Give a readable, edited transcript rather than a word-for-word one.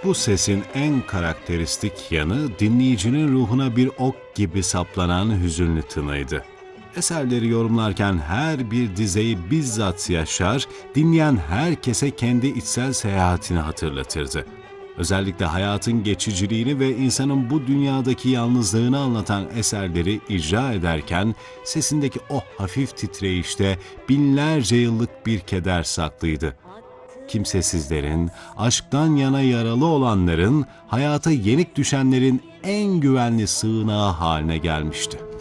Bu sesin en karakteristik yanı dinleyicinin ruhuna bir ok gibi saplanan hüzünlü tınıydı. Eserleri yorumlarken her bir dizeyi bizzat yaşar, dinleyen herkese kendi içsel seyahatini hatırlatırdı. Özellikle hayatın geçiciliğini ve insanın bu dünyadaki yalnızlığını anlatan eserleri icra ederken sesindeki o hafif titreyişte binlerce yıllık bir keder saklıydı. Kimsesizlerin, aşktan yana yaralı olanların, hayata yenik düşenlerin en güvenli sığınağı haline gelmişti.